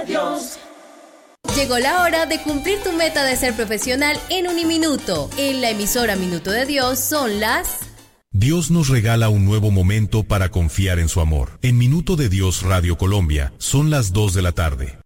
Dios. Llegó la hora de cumplir tu meta de ser profesional en Uniminuto. En la emisora Minuto de Dios son las... Dios nos regala un nuevo momento para confiar en su amor. En Minuto de Dios Radio Colombia son las 2 de la tarde.